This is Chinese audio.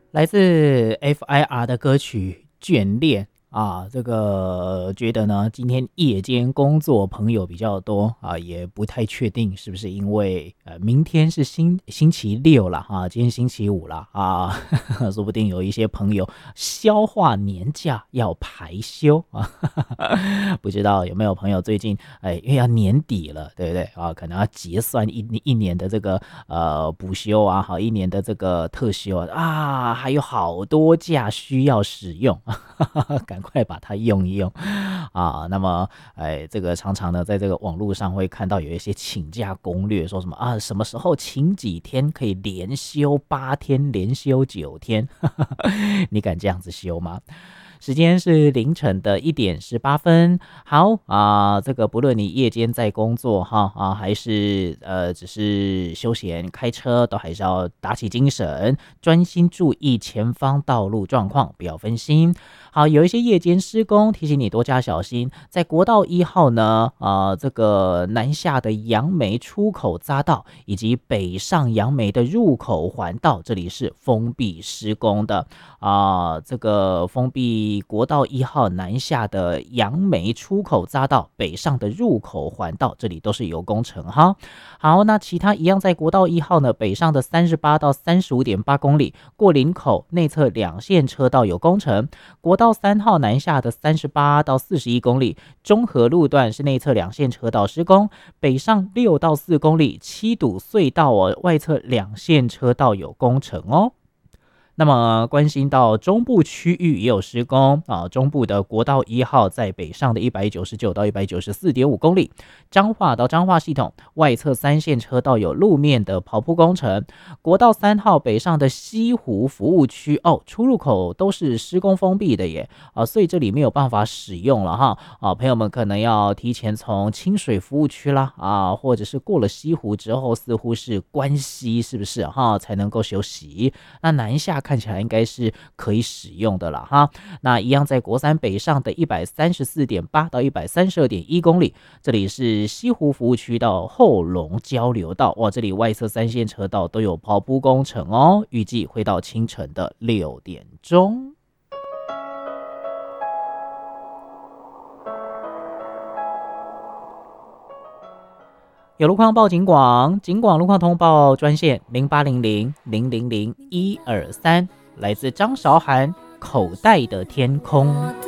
来自 FIR 的歌曲《眷恋》这个觉得呢，今天夜间工作朋友比较多也不太确定是不是因为明天是星期六了今天星期五了说不定有一些朋友消化年假要排休不知道有没有朋友最近因为要年底了，对不对可能要结算一年的这个补休一年的这个特休还有好多假需要使用赶快把它用一用那么这个常常呢在这个网络上会看到有一些请假攻略，说什么什么时候请几天可以连休8天连休9天你敢这样子休吗？时间是凌晨的1点18分。好这个不论你夜间在工作还是只是休闲开车，都还是要打起精神，专心注意前方道路状况，不要分心。好，有一些夜间施工，提醒你多加小心。在国道1号呢这个南下的杨梅出口匝道以及北上杨梅的入口环道，这里是封闭施工的这个封闭国道1号南下的杨梅出口匝道北上的入口环道，这里都是有工程哈。好，那其他一样在国道1号呢北上的38到35.8公里，过林口内侧2线车道有工程。国道3号南下的38到41公里，中和路段是内侧2线车道施工，北上6到4公里，七堵隧道外侧2线车道有工程哦。那么关心到中部区域也有施工中部的国道1号在北上的199到194.5公里，彰化到彰化系统外侧3线车道有路面的刨铺工程。国道3号北上的西湖服务区出入口都是施工封闭的耶所以这里没有办法使用了朋友们可能要提前从清水服务区啦或者是过了西湖之后似乎是关西，是不是才能够休息？那南下看起来应该是可以使用的啦那一样在国3北上的134.8到132.1公里，这里是西湖服务区到后龙交流道这里外侧3线车道都有刨铺工程预计会到清晨的6点钟。有路况报警广路况通报专线0800-000-123，来自张韶涵口袋的天空。